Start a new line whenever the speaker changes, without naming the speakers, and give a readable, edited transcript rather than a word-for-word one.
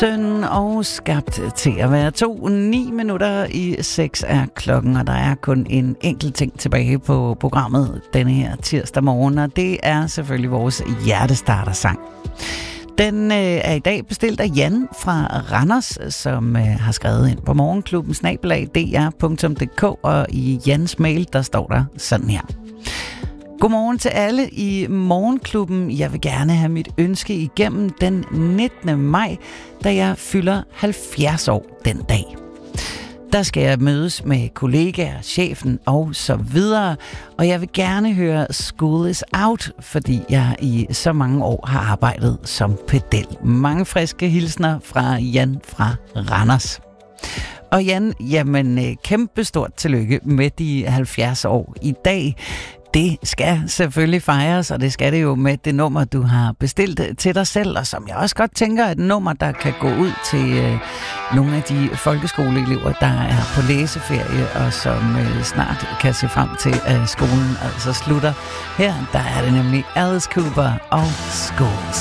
Søn og skabt til at være 9 minutter i 6 er klokken, og der er kun en enkelt ting tilbage på programmet denne her tirsdag morgen, og det er selvfølgelig vores hjertestartersang. Den er i dag bestilt af Jan fra Randers, som har skrevet ind på morgenklubben @dr.dk, og i Jans mail, der står der sådan her. Godmorgen til alle i morgenklubben. Jeg vil gerne have mit ønske igennem den 19. maj, da jeg fylder 70 år den dag. Der skal jeg mødes med kollegaer, chefen og så videre, og jeg vil gerne høre School is Out, fordi jeg i så mange år har arbejdet som pedel. Mange friske hilsner fra Jan fra Randers. Og Jan, jamen kæmpe stort tillykke med de 70 år i dag. Det skal selvfølgelig fejres, og det skal det jo med det nummer, du har bestilt til dig selv, og som jeg også godt tænker er et nummer, der kan gå ud til nogle af de folkeskoleelever, der er på læseferie, og som snart kan se frem til, at skolen altså slutter. Her der er det nemlig Alice Cooper og Schools